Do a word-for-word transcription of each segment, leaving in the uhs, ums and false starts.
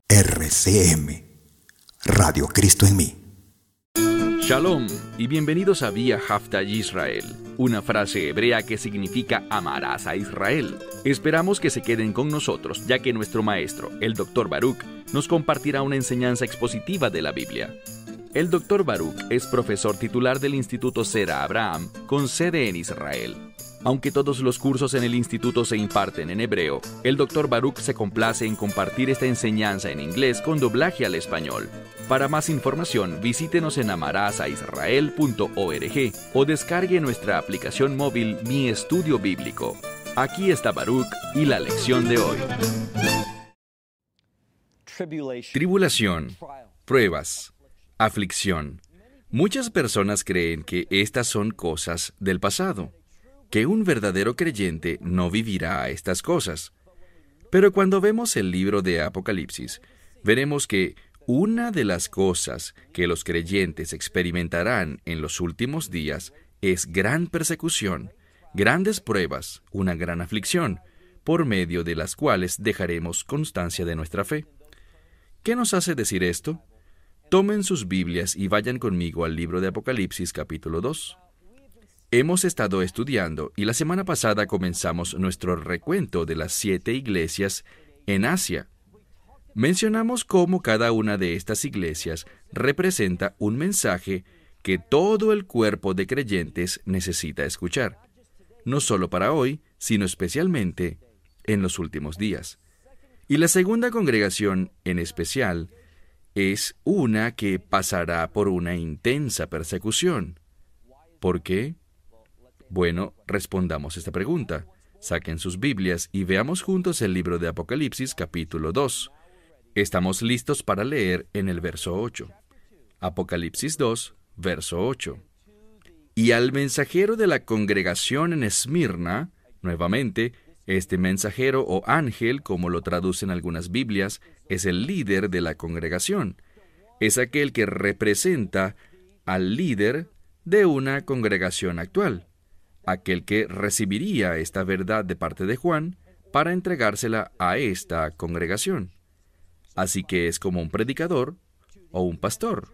R C M, Radio Cristo en mí. Shalom y bienvenidos a Vía Hafta Yisrael, una frase hebrea que significa amarás a Israel. Esperamos que se queden con nosotros, ya que nuestro maestro, el doctor Baruch, nos compartirá una enseñanza expositiva de la Biblia. El doctor Baruch es profesor titular del Instituto Zera Abraham, con sede en Israel. Aunque todos los cursos en el instituto se imparten en hebreo, el doctor Baruch se complace en compartir esta enseñanza en inglés con doblaje al español. Para más información, visítenos en amarasaisrael punto org o descargue nuestra aplicación móvil Mi Estudio Bíblico. Aquí está Baruch y la lección de hoy. Tribulación, pruebas, aflicción. Muchas personas creen que estas son cosas del pasado, que un verdadero creyente no vivirá estas cosas. Pero cuando vemos el libro de Apocalipsis, veremos que una de las cosas que los creyentes experimentarán en los últimos días es gran persecución, grandes pruebas, una gran aflicción, por medio de las cuales dejaremos constancia de nuestra fe. ¿Qué nos hace decir esto? Tomen sus Biblias y vayan conmigo al libro de Apocalipsis capítulo dos. Hemos estado estudiando y la semana pasada comenzamos nuestro recuento de las siete iglesias en Asia. Mencionamos cómo cada una de estas iglesias representa un mensaje que todo el cuerpo de creyentes necesita escuchar, no solo para hoy, sino especialmente en los últimos días. Y la segunda congregación en especial es una que pasará por una intensa persecución. ¿Por qué? Bueno, respondamos esta pregunta. Saquen sus Biblias y veamos juntos el libro de Apocalipsis capítulo dos. Estamos listos para leer en el verso ocho. Apocalipsis dos, verso ocho. Y al mensajero de la congregación en Esmirna, nuevamente, este mensajero o ángel, como lo traducen algunas Biblias, es el líder de la congregación. Es aquel que representa al líder de una congregación actual, aquel que recibiría esta verdad de parte de Juan para entregársela a esta congregación. Así que es como un predicador o un pastor.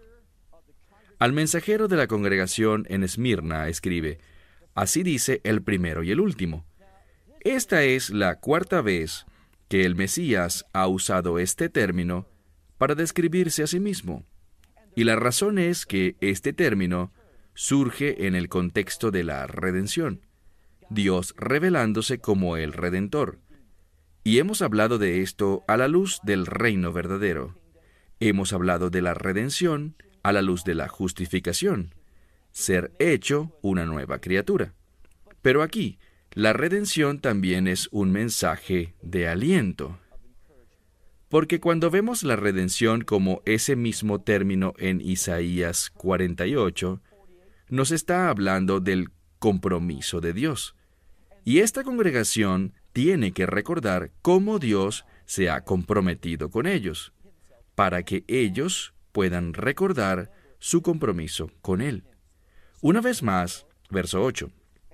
Al mensajero de la congregación en Esmirna escribe: así dice el primero y el último. Esta es la cuarta vez que el Mesías ha usado este término para describirse a sí mismo. Y la razón es que este término surge en el contexto de la redención, Dios revelándose como el Redentor. Y hemos hablado de esto a la luz del reino verdadero. Hemos hablado de la redención a la luz de la justificación, ser hecho una nueva criatura. Pero aquí, la redención también es un mensaje de aliento. Porque cuando vemos la redención como ese mismo término en Isaías cuarenta y ocho, nos está hablando del compromiso de Dios. Y esta congregación tiene que recordar cómo Dios se ha comprometido con ellos, para que ellos puedan recordar su compromiso con Él. Una vez más, verso ocho.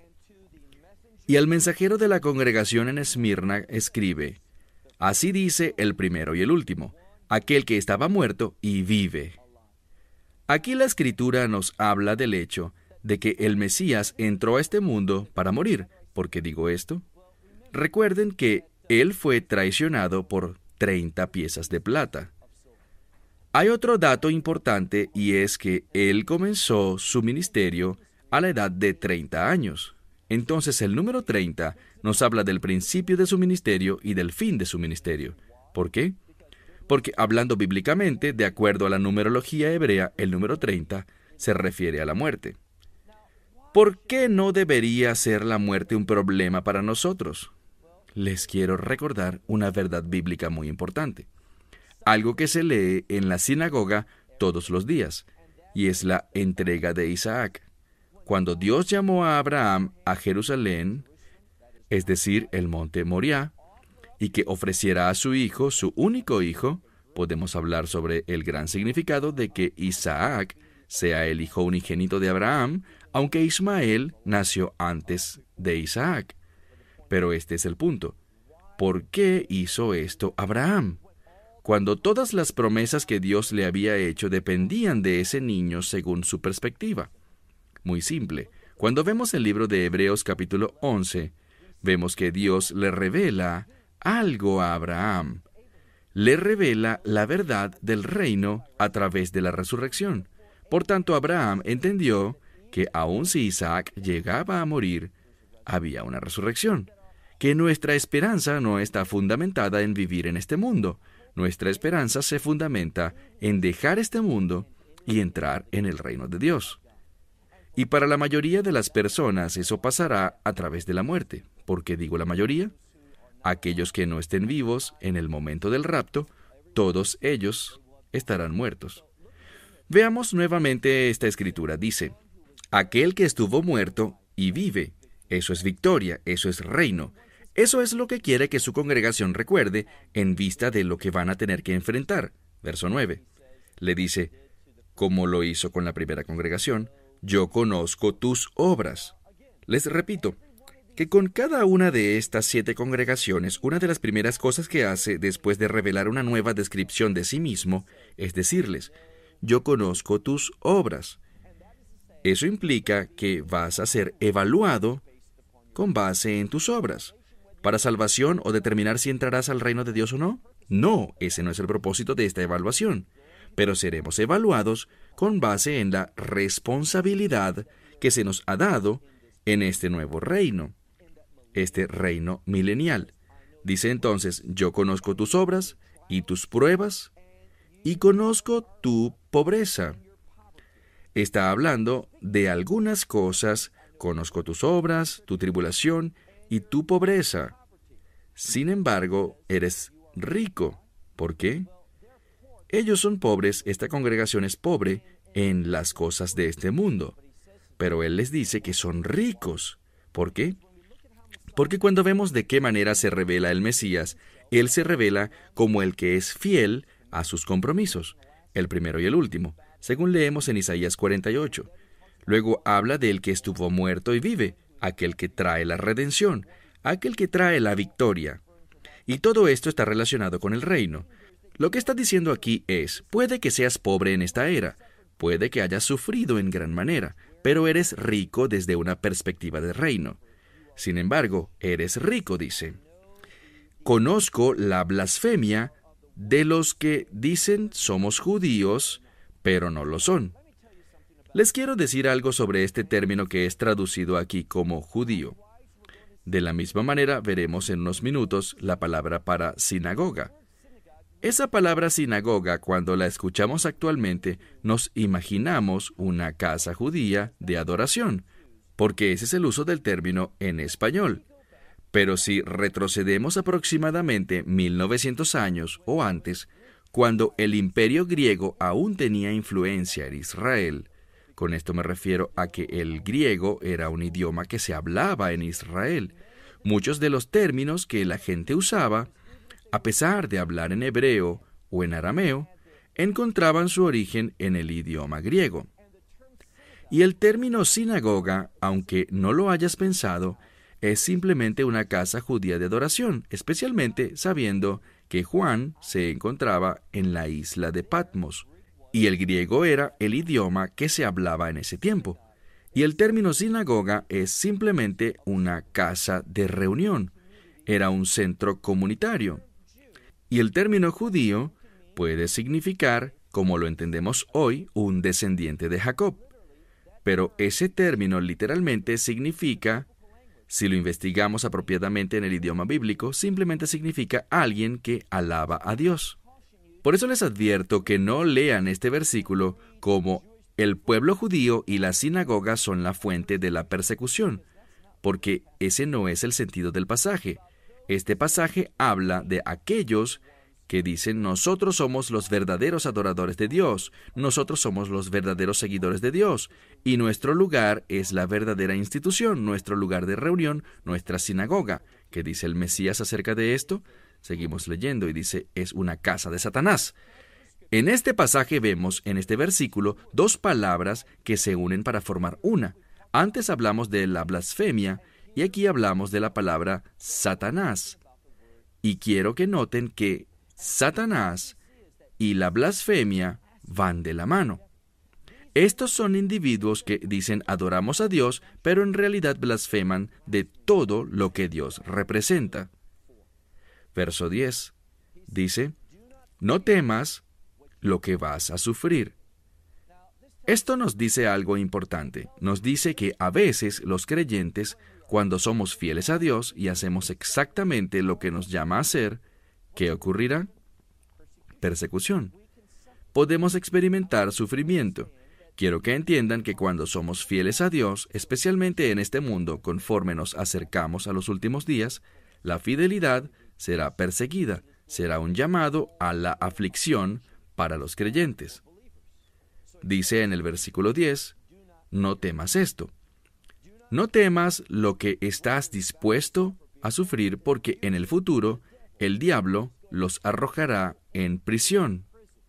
Y al mensajero de la congregación en Esmirna escribe: así dice el primero y el último, aquel que estaba muerto y vive. Aquí la Escritura nos habla del hecho de que el Mesías entró a este mundo para morir. ¿Por qué digo esto? Recuerden que Él fue traicionado por treinta piezas de plata. Hay otro dato importante y es que Él comenzó su ministerio a la edad de treinta años. Entonces el número treinta nos habla del principio de su ministerio y del fin de su ministerio. ¿Por qué? Porque hablando bíblicamente, de acuerdo a la numerología hebrea, el número treinta se refiere a la muerte. ¿Por qué no debería ser la muerte un problema para nosotros? Les quiero recordar una verdad bíblica muy importante, algo que se lee en la sinagoga todos los días, y es la entrega de Isaac. Cuando Dios llamó a Abraham a Jerusalén, es decir, el monte Moriah, y que ofreciera a su hijo, su único hijo, podemos hablar sobre el gran significado de que Isaac sea el hijo unigénito de Abraham, aunque Ismael nació antes de Isaac. Pero este es el punto. ¿Por qué hizo esto Abraham? cuando todas las promesas que Dios le había hecho dependían de ese niño según su perspectiva. Muy simple. Cuando vemos el libro de Hebreos capítulo once, vemos que Dios le revela algo a Abraham. Le revela la verdad del reino a través de la resurrección. Por tanto, Abraham entendió que aun si Isaac llegaba a morir, había una resurrección, que nuestra esperanza no está fundamentada en vivir en este mundo. Nuestra esperanza se fundamenta en dejar este mundo y entrar en el reino de Dios. Y para la mayoría de las personas eso pasará a través de la muerte. ¿Por qué digo la mayoría? Aquellos que no estén vivos en el momento del rapto, todos ellos estarán muertos. Veamos nuevamente esta escritura. Dice, aquel que estuvo muerto y vive. Eso es victoria, eso es reino. Eso es lo que quiere que su congregación recuerde en vista de lo que van a tener que enfrentar. Verso nueve. Le dice, como lo hizo con la primera congregación, yo conozco tus obras. Les repito, que con cada una de estas siete congregaciones, una de las primeras cosas que hace después de revelar una nueva descripción de sí mismo, es decirles, yo conozco tus obras. Eso implica que vas a ser evaluado con base en tus obras. ¿Para salvación o determinar si entrarás al reino de Dios o no? No, ese no es el propósito de esta evaluación. Pero seremos evaluados con base en la responsabilidad que se nos ha dado en este nuevo reino, este reino milenial. Dice entonces, yo conozco tus obras y tus pruebas, y conozco tu pobreza. Está hablando de algunas cosas, conozco tus obras, tu tribulación y tu pobreza. Sin embargo, eres rico. ¿Por qué? Ellos son pobres, esta congregación es pobre en las cosas de este mundo. Pero Él les dice que son ricos. ¿Por qué? Porque cuando vemos de qué manera se revela el Mesías, Él se revela como el que es fiel a sus compromisos, el primero y el último, según leemos en Isaías cuarenta y ocho. Luego habla del que estuvo muerto y vive, aquel que trae la redención, aquel que trae la victoria. Y todo esto está relacionado con el reino. Lo que está diciendo aquí es, puede que seas pobre en esta era, puede que hayas sufrido en gran manera, pero eres rico desde una perspectiva de reino. Sin embargo, eres rico, dice. Conozco la blasfemia de los que dicen somos judíos, pero no lo son. Les quiero decir algo sobre este término que es traducido aquí como judío. De la misma manera, veremos en unos minutos la palabra para sinagoga. Esa palabra sinagoga, cuando la escuchamos actualmente, nos imaginamos una casa judía de adoración, porque ese es el uso del término en español. Pero si retrocedemos aproximadamente mil novecientos años o antes, cuando el imperio griego aún tenía influencia en Israel, con esto me refiero a que el griego era un idioma que se hablaba en Israel. Muchos de los términos que la gente usaba, a pesar de hablar en hebreo o en arameo, encontraban su origen en el idioma griego. Y el término sinagoga, aunque no lo hayas pensado, es simplemente una casa judía de adoración, especialmente sabiendo que Juan se encontraba en la isla de Patmos, y el griego era el idioma que se hablaba en ese tiempo. Y el término sinagoga es simplemente una casa de reunión, era un centro comunitario. Y el término judío puede significar, como lo entendemos hoy, un descendiente de Jacob. Pero ese término literalmente significa, si lo investigamos apropiadamente en el idioma bíblico, simplemente significa alguien que alaba a Dios. Por eso les advierto que no lean este versículo como el pueblo judío y la sinagoga son la fuente de la persecución, porque ese no es el sentido del pasaje. Este pasaje habla de aquellos que dicen, nosotros somos los verdaderos adoradores de Dios, nosotros somos los verdaderos seguidores de Dios, y nuestro lugar es la verdadera institución, nuestro lugar de reunión, nuestra sinagoga. ¿Qué dice el Mesías acerca de esto? Seguimos leyendo y dice, es una casa de Satanás. En este pasaje vemos, en este versículo, dos palabras que se unen para formar una. Antes hablamos de la blasfemia, y aquí hablamos de la palabra Satanás. Y quiero que noten que Satanás y la blasfemia van de la mano. Estos son individuos que dicen adoramos a Dios, pero en realidad blasfeman de todo lo que Dios representa. Verso diez dice, no temas lo que vas a sufrir. Esto nos dice algo importante. Nos dice que a veces los creyentes, cuando somos fieles a Dios y hacemos exactamente lo que nos llama a hacer, ¿qué ocurrirá? Persecución. Podemos experimentar sufrimiento. Quiero que entiendan que cuando somos fieles a Dios, especialmente en este mundo, conforme nos acercamos a los últimos días, la fidelidad será perseguida, será un llamado a la aflicción para los creyentes. Dice en el versículo diez, no temas esto. No temas lo que estás dispuesto a sufrir, porque en el futuro el diablo los arrojará en prisión.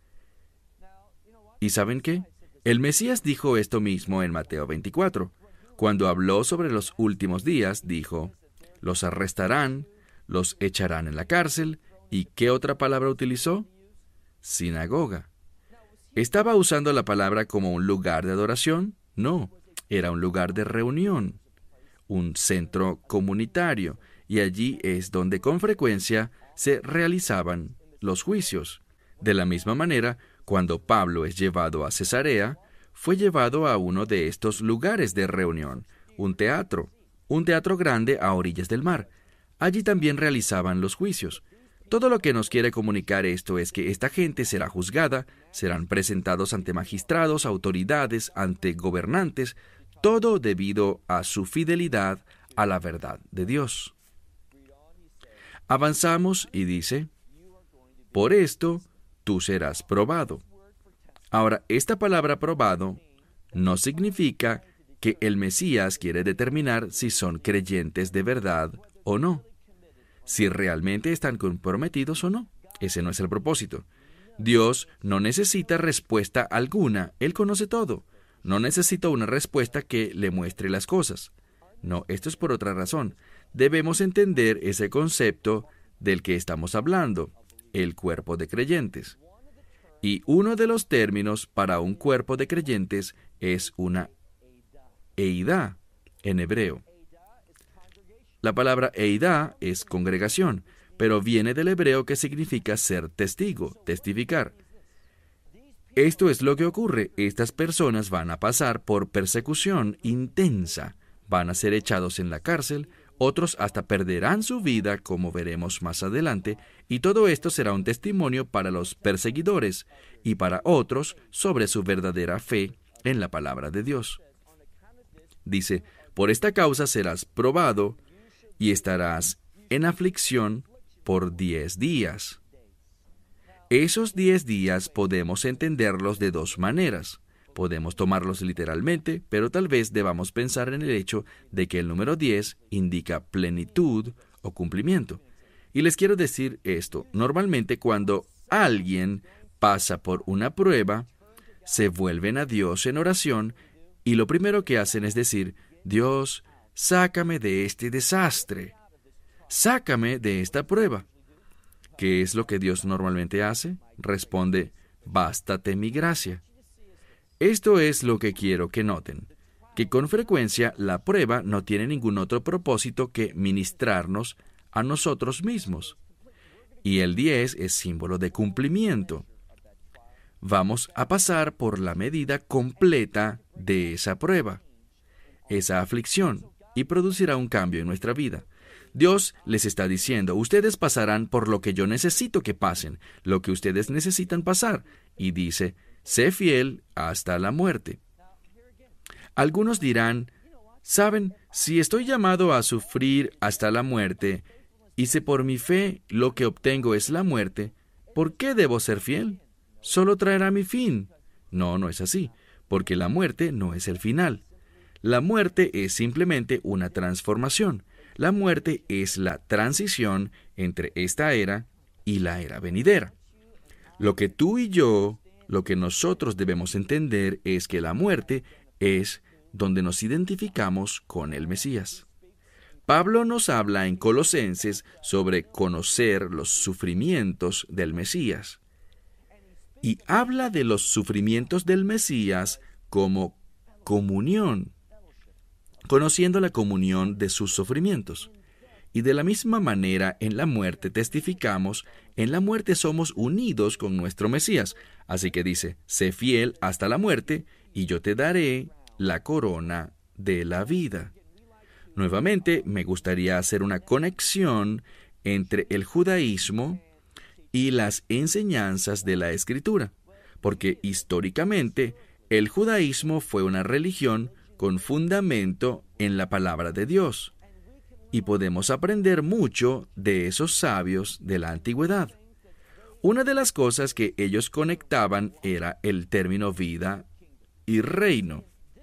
¿Y saben qué? El Mesías dijo esto mismo en Mateo veinticuatro. Cuando habló sobre los últimos días, dijo, los arrestarán, los echarán en la cárcel, ¿y qué otra palabra utilizó? Sinagoga. ¿Estaba usando la palabra como un lugar de adoración? No, era un lugar de reunión, un centro comunitario, y allí es donde con frecuencia se realizaban los juicios. De la misma manera, cuando Pablo es llevado a Cesarea, fue llevado a uno de estos lugares de reunión, un teatro, un teatro grande a orillas del mar. Allí también realizaban los juicios. Todo lo que nos quiere comunicar esto es que esta gente será juzgada, serán presentados ante magistrados, autoridades, ante gobernantes, todo debido a su fidelidad a la verdad de Dios. Avanzamos y dice, por esto tú serás probado. Ahora, esta palabra probado no significa que el Mesías quiere determinar si son creyentes de verdad o no, si realmente están comprometidos o no. Ese no es el propósito. Dios no necesita respuesta alguna, Él conoce todo. No necesita una respuesta que le muestre las cosas. No, esto es por otra razón. Debemos entender ese concepto del que estamos hablando, el cuerpo de creyentes. Y uno de los términos para un cuerpo de creyentes es una eidá en hebreo. La palabra eidá es congregación, pero viene del hebreo que significa ser testigo, testificar. Esto es lo que ocurre. Estas personas van a pasar por persecución intensa, van a ser echados en la cárcel, otros hasta perderán su vida, como veremos más adelante, y todo esto será un testimonio para los perseguidores y para otros sobre su verdadera fe en la palabra de Dios. Dice, por esta causa serás probado y estarás en aflicción por diez días. Esos diez días podemos entenderlos de dos maneras. Podemos tomarlos literalmente, pero tal vez debamos pensar en el hecho de que el número diez indica plenitud o cumplimiento. Y les quiero decir esto, normalmente cuando alguien pasa por una prueba, se vuelven a Dios en oración y lo primero que hacen es decir, Dios, sácame de este desastre, sácame de esta prueba. ¿Qué es lo que Dios normalmente hace? Responde, bástate mi gracia. Esto es lo que quiero que noten, que con frecuencia la prueba no tiene ningún otro propósito que ministrarnos a nosotros mismos. Y el diez es símbolo de cumplimiento. Vamos a pasar por la medida completa de esa prueba, esa aflicción, y producirá un cambio en nuestra vida. Dios les está diciendo, ustedes pasarán por lo que yo necesito que pasen, lo que ustedes necesitan pasar, y dice, sé fiel hasta la muerte. Algunos dirán, ¿saben? Si estoy llamado a sufrir hasta la muerte, y si por mi fe lo que obtengo es la muerte, ¿por qué debo ser fiel? Solo traerá mi fin. No, no es así, porque la muerte no es el final. La muerte es simplemente una transformación. La muerte es la transición entre esta era y la era venidera. Lo que tú y yo, lo que nosotros debemos entender es que la muerte es donde nos identificamos con el Mesías. Pablo nos habla en Colosenses sobre conocer los sufrimientos del Mesías. y habla de los sufrimientos del Mesías como comunión, conociendo la comunión de sus sufrimientos. Y de la misma manera, en la muerte testificamos, en la muerte somos unidos con nuestro Mesías. Así que dice, sé fiel hasta la muerte, y yo te daré la corona de la vida. Nuevamente, me gustaría hacer una conexión entre el judaísmo y las enseñanzas de la Escritura, porque históricamente el judaísmo fue una religión con fundamento en la palabra de Dios. Y podemos aprender mucho de esos sabios de la antigüedad. Una de las cosas que ellos conectaban era el término vida y reino.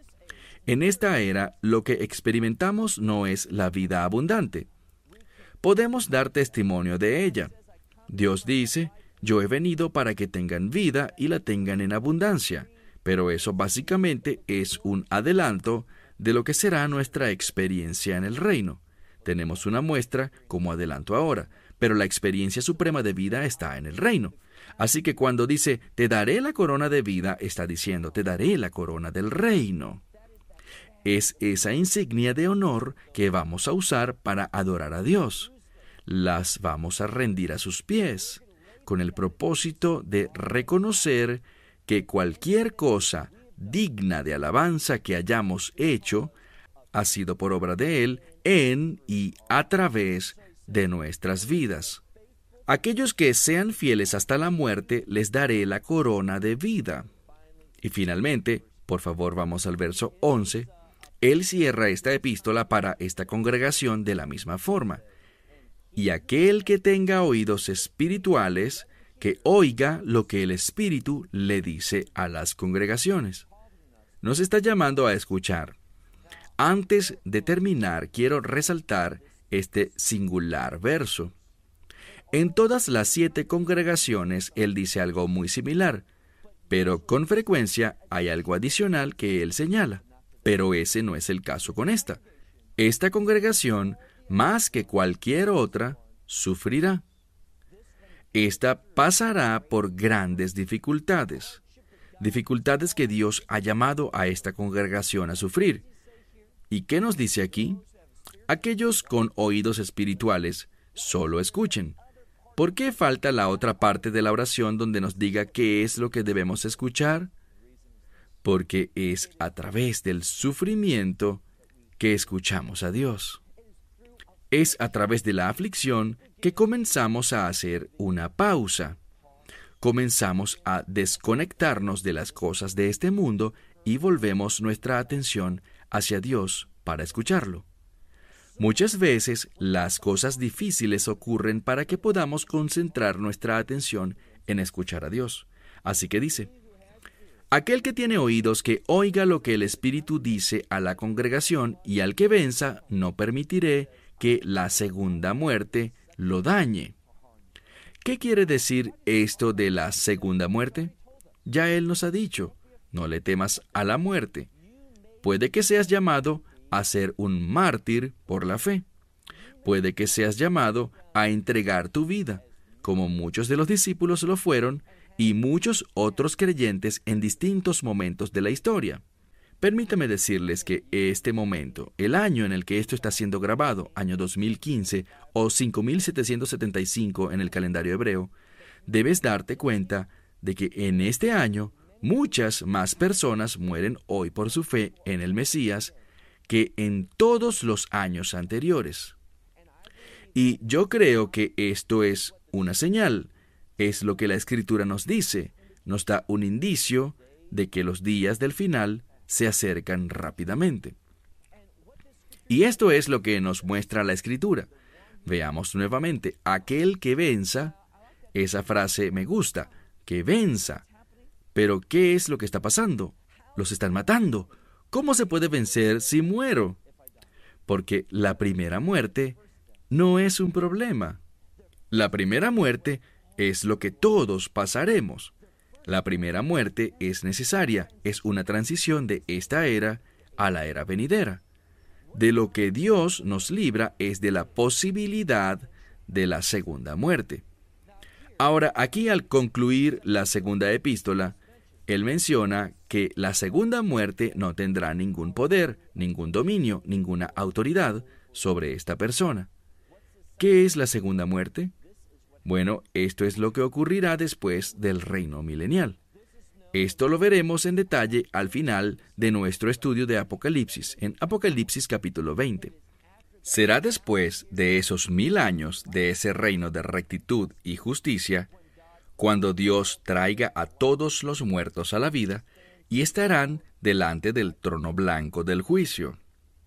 En esta era, lo que experimentamos no es la vida abundante. Podemos dar testimonio de ella. Dios dice, yo he venido para que tengan vida y la tengan en abundancia. Pero eso básicamente es un adelanto de lo que será nuestra experiencia en el reino. Tenemos una muestra como adelanto ahora, pero la experiencia suprema de vida está en el reino. Así que cuando dice, te daré la corona de vida, está diciendo, te daré la corona del reino. Es esa insignia de honor que vamos a usar para adorar a Dios. Las vamos a rendir a sus pies, con el propósito de reconocer que cualquier cosa digna de alabanza que hayamos hecho ha sido por obra de Él en y a través de nuestras vidas. Aquellos que sean fieles hasta la muerte, les daré la corona de vida. Y finalmente, por favor, vamos al verso once. Él cierra esta epístola para esta congregación de la misma forma. Y aquel que tenga oídos espirituales, que oiga lo que el Espíritu le dice a las congregaciones. Nos está llamando a escuchar. Antes de terminar, quiero resaltar este singular verso. En todas las siete congregaciones, él dice algo muy similar, pero con frecuencia hay algo adicional que él señala. Pero ese no es el caso con esta. Esta congregación, más que cualquier otra, sufrirá. Esta pasará por grandes dificultades, dificultades que Dios ha llamado a esta congregación a sufrir. ¿Y qué nos dice aquí? Aquellos con oídos espirituales solo escuchen. ¿Por qué falta la otra parte de la oración donde nos diga qué es lo que debemos escuchar? Porque es a través del sufrimiento que escuchamos a Dios. Es a través de la aflicción que comenzamos a hacer una pausa. Comenzamos a desconectarnos de las cosas de este mundo y volvemos nuestra atención hacia Dios para escucharlo. Muchas veces las cosas difíciles ocurren para que podamos concentrar nuestra atención en escuchar a Dios. Así que dice, aquel que tiene oídos que oiga lo que el Espíritu dice a la congregación, y al que venza no permitiré que la segunda muerte lo dañe. ¿Qué quiere decir esto de la segunda muerte? Ya Él nos ha dicho, no le temas a la muerte. Puede que seas llamado a ser un mártir por la fe. Puede que seas llamado a entregar tu vida, como muchos de los discípulos lo fueron y muchos otros creyentes en distintos momentos de la historia. Permítame decirles que este momento, el año en el que esto está siendo grabado, año dos mil quince o cinco mil setecientos setenta y cinco en el calendario hebreo, debes darte cuenta de que en este año muchas más personas mueren hoy por su fe en el Mesías que en todos los años anteriores. Y yo creo que esto es una señal, es lo que la Escritura nos dice, nos da un indicio de que los días del final se acercan rápidamente. Y esto es lo que nos muestra la Escritura. Veamos nuevamente, aquel que venza, esa frase me gusta, que venza. Pero ¿qué es lo que está pasando? Los están matando. ¿Cómo se puede vencer si muero? Porque la primera muerte no es un problema. La primera muerte es lo que todos pasaremos. La primera muerte es necesaria, es una transición de esta era a la era venidera. De lo que Dios nos libra es de la posibilidad de la segunda muerte. Ahora, aquí al concluir la segunda epístola, él menciona que la segunda muerte no tendrá ningún poder, ningún dominio, ninguna autoridad sobre esta persona. ¿Qué es la segunda muerte? Bueno, esto es lo que ocurrirá después del reino milenial. Esto lo veremos en detalle al final de nuestro estudio de Apocalipsis, en Apocalipsis capítulo veinte. Será después de esos mil años de ese reino de rectitud y justicia, cuando Dios traiga a todos los muertos a la vida y estarán delante del trono blanco del juicio.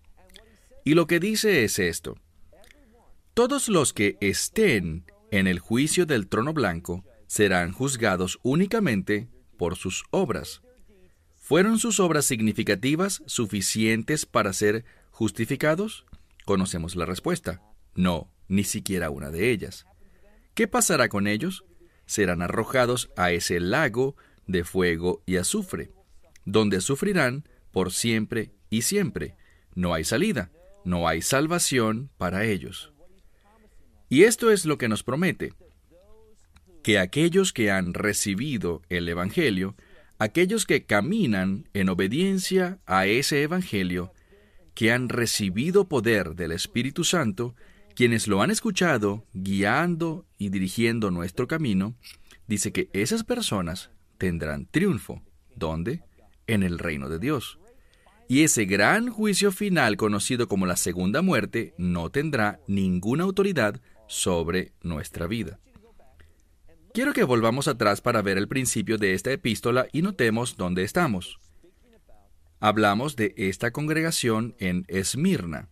Y lo que dice es esto: todos los que estén en el juicio del trono blanco serán juzgados únicamente por sus obras. ¿Fueron sus obras significativas suficientes para ser justificados? Conocemos la respuesta. No, ni siquiera una de ellas. ¿Qué pasará con ellos? Serán arrojados a ese lago de fuego y azufre, donde sufrirán por siempre y siempre. No hay salida, no hay salvación para ellos. Y esto es lo que nos promete: que aquellos que han recibido el Evangelio, aquellos que caminan en obediencia a ese Evangelio, que han recibido poder del Espíritu Santo, quienes lo han escuchado, guiando y dirigiendo nuestro camino, dice que esas personas tendrán triunfo. ¿Dónde? En el reino de Dios. Y ese gran juicio final, conocido como la segunda muerte, no tendrá ninguna autoridad sobre nuestra vida. Quiero que volvamos atrás para ver el principio de esta epístola y notemos dónde estamos. Hablamos de esta congregación en Esmirna.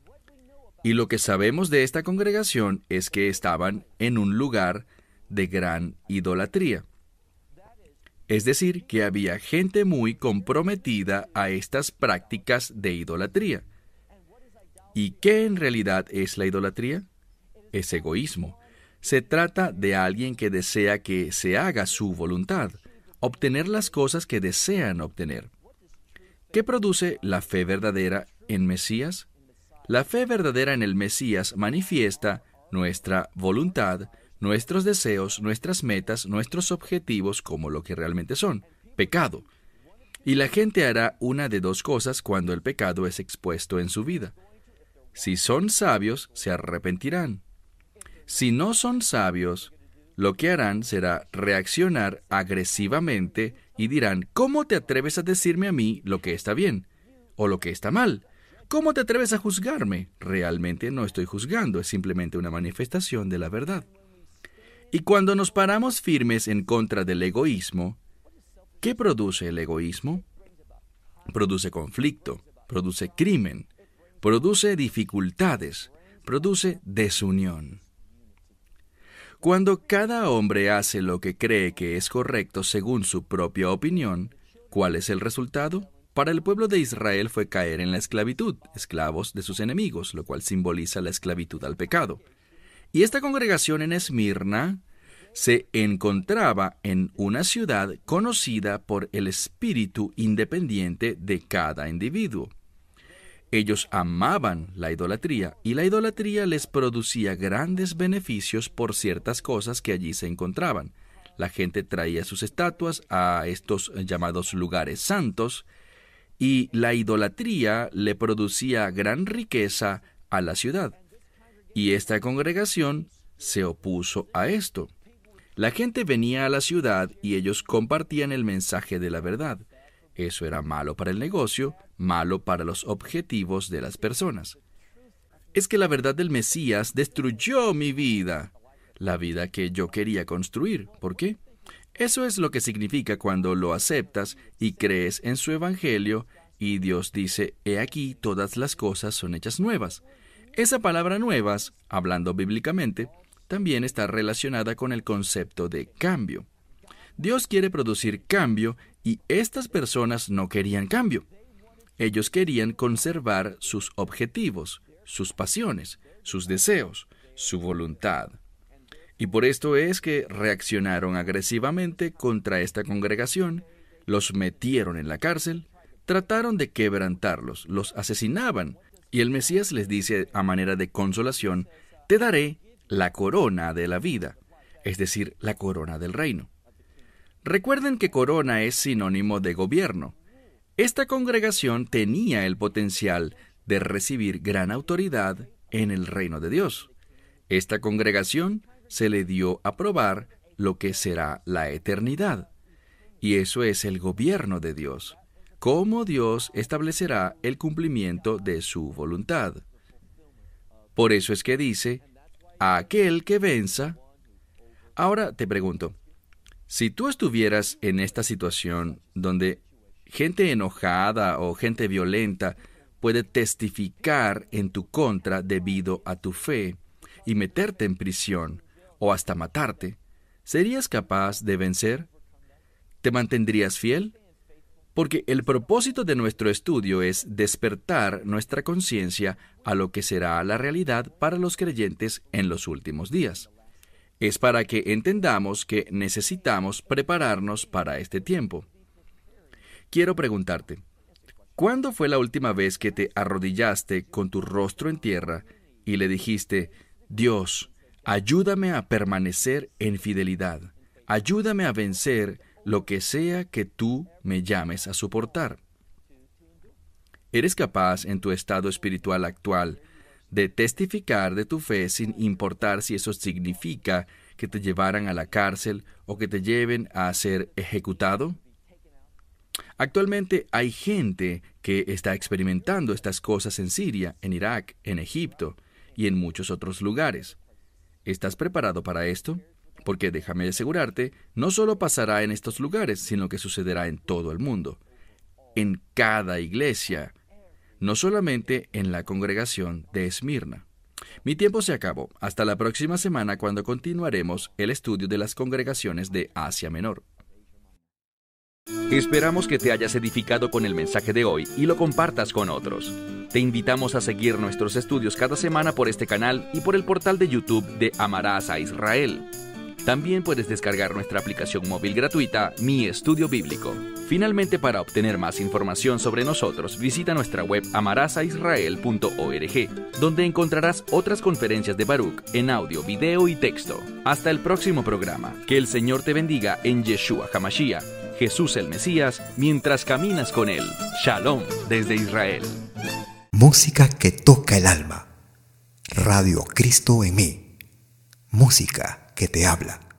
Y lo que sabemos de esta congregación es que estaban en un lugar de gran idolatría. Es decir, que había gente muy comprometida a estas prácticas de idolatría. ¿Y qué en realidad es la idolatría? Es egoísmo. Se trata de alguien que desea que se haga su voluntad, obtener las cosas que desean obtener. ¿Qué produce la fe verdadera en Mesías? La fe verdadera en el Mesías manifiesta nuestra voluntad, nuestros deseos, nuestras metas, nuestros objetivos como lo que realmente son: pecado. Y la gente hará una de dos cosas cuando el pecado es expuesto en su vida. Si son sabios, se arrepentirán. Si no son sabios, lo que harán será reaccionar agresivamente y dirán: ¿cómo te atreves a decirme a mí lo que está bien o lo que está mal? ¿Cómo te atreves a juzgarme? Realmente no estoy juzgando, es simplemente una manifestación de la verdad. Y cuando nos paramos firmes en contra del egoísmo, ¿qué produce el egoísmo? Produce conflicto, produce crimen, produce dificultades, produce desunión. Cuando cada hombre hace lo que cree que es correcto según su propia opinión, ¿cuál es el resultado? Para el pueblo de Israel fue caer en la esclavitud, esclavos de sus enemigos, lo cual simboliza la esclavitud al pecado. Y esta congregación en Esmirna se encontraba en una ciudad conocida por el espíritu independiente de cada individuo. Ellos amaban la idolatría, y la idolatría les producía grandes beneficios por ciertas cosas que allí se encontraban. La gente traía sus estatuas a estos llamados lugares santos, y la idolatría le producía gran riqueza a la ciudad. Y esta congregación se opuso a esto. La gente venía a la ciudad y ellos compartían el mensaje de la verdad. Eso era malo para el negocio, malo para los objetivos de las personas. Es que la verdad del Mesías destruyó mi vida, la vida que yo quería construir. ¿Por qué? Eso es lo que significa cuando lo aceptas y crees en su evangelio y Dios dice: he aquí todas las cosas son hechas nuevas. Esa palabra nuevas, hablando bíblicamente, también está relacionada con el concepto de cambio. Dios quiere producir cambio y estas personas no querían cambio. Ellos querían conservar sus objetivos, sus pasiones, sus deseos, su voluntad. Y por esto es que reaccionaron agresivamente contra esta congregación, los metieron en la cárcel, trataron de quebrantarlos, los asesinaban, y el Mesías les dice a manera de consolación: te daré la corona de la vida. es decir, la corona del reino. Recuerden que corona es sinónimo de gobierno. Esta congregación tenía el potencial de recibir gran autoridad en el reino de Dios. Esta congregación se le dio a probar lo que será la eternidad. Y eso es el gobierno de Dios. Cómo Dios establecerá el cumplimiento de su voluntad. Por eso es que dice, a aquel que venza. Ahora te pregunto, si tú estuvieras en esta situación donde gente enojada o gente violenta puede testificar en tu contra debido a tu fe y meterte en prisión o hasta matarte, ¿serías capaz de vencer? ¿Te mantendrías fiel? Porque el propósito de nuestro estudio es despertar nuestra conciencia a lo que será la realidad para los creyentes en los últimos días. Es para que entendamos que necesitamos prepararnos para este tiempo. Quiero preguntarte, ¿cuándo fue la última vez que te arrodillaste con tu rostro en tierra y le dijiste, Dios, ayúdame a permanecer en fidelidad, ayúdame a vencer lo que sea que tú me llames a soportar? ¿Eres capaz en tu estado espiritual actual de testificar de tu fe sin importar si eso significa que te llevaran a la cárcel o que te lleven a ser ejecutado? Actualmente hay gente que está experimentando estas cosas en Siria, en Irak, en Egipto y en muchos otros lugares. ¿Estás preparado para esto? Porque déjame asegurarte, no solo pasará en estos lugares, sino que sucederá en todo el mundo, en cada iglesia, no solamente en la congregación de Esmirna. Mi tiempo se acabó. Hasta la próxima semana cuando continuaremos el estudio de las congregaciones de Asia Menor. Esperamos que te hayas edificado con el mensaje de hoy y lo compartas con otros. Te invitamos a seguir nuestros estudios cada semana por este canal y por el portal de YouTube de Amarás a Israel. También puedes descargar nuestra aplicación móvil gratuita, Mi Estudio Bíblico. Finalmente, para obtener más información sobre nosotros, visita nuestra web amarás a israel punto org, donde encontrarás otras conferencias de Baruch en audio, video y texto. Hasta el próximo programa. Que el Señor te bendiga en Yeshua HaMashiach, Jesús el Mesías, mientras caminas con Él. Shalom desde Israel. Música que toca el alma. Radio Cristo en mí. Música que te habla.